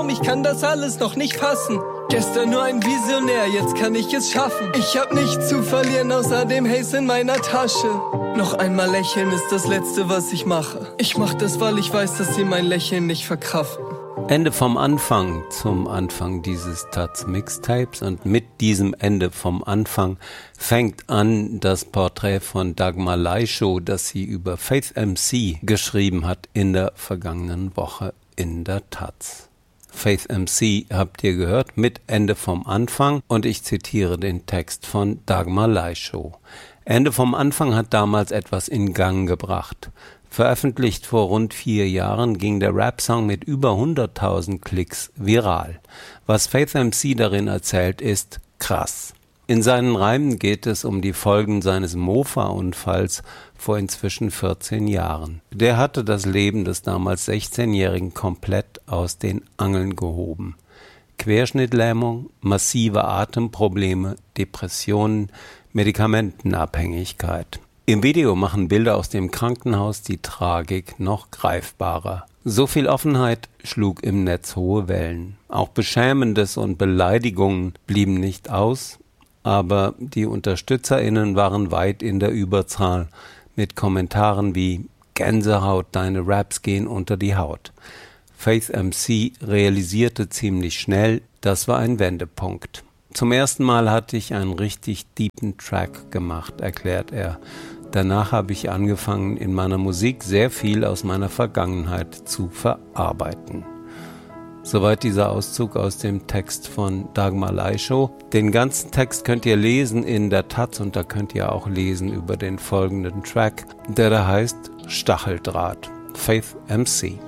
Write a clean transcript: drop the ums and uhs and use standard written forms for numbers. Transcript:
ich kann das alles noch nicht fassen. Gestern nur ein Visionär, jetzt kann ich es schaffen. Ich hab nichts zu verlieren, außer dem Haze in meiner Tasche. Noch einmal lächeln ist das Letzte, was ich mache. Ich mach das, weil ich weiß, dass sie mein Lächeln nicht verkraften. Ende vom Anfang zum Anfang dieses Taz-Mixtapes, und mit diesem Ende vom Anfang fängt an das Porträt von Dagmar Leischow, das sie über Faith MC geschrieben hat in der vergangenen Woche in der Taz. Faith MC habt ihr gehört mit Ende vom Anfang, und ich zitiere den Text von Dagmar Leischow. Ende vom Anfang hat damals etwas in Gang gebracht. Veröffentlicht vor rund 4 Jahren ging der Rap-Song mit über 100.000 Klicks viral. Was Faith MC darin erzählt, ist krass. In seinen Reimen geht es um die Folgen seines Mofa-Unfalls vor inzwischen 14 Jahren. Der hatte das Leben des damals 16-Jährigen komplett aus den Angeln gehoben. Querschnittlähmung, massive Atemprobleme, Depressionen, Medikamentenabhängigkeit. Im Video machen Bilder aus dem Krankenhaus die Tragik noch greifbarer. So viel Offenheit schlug im Netz hohe Wellen. Auch Beschämendes und Beleidigungen blieben nicht aus, aber die UnterstützerInnen waren weit in der Überzahl mit Kommentaren wie „Gänsehaut, deine Raps gehen unter die Haut". Faith MC realisierte ziemlich schnell, das war ein Wendepunkt. Zum ersten Mal hatte ich einen richtig deepen Track gemacht, erklärt er. Danach habe ich angefangen, in meiner Musik sehr viel aus meiner Vergangenheit zu verarbeiten. Soweit dieser Auszug aus dem Text von Dagmar Leischow. Den ganzen Text könnt ihr lesen in der Taz, und da könnt ihr auch lesen über den folgenden Track, der da heißt Stacheldraht. Faith MC.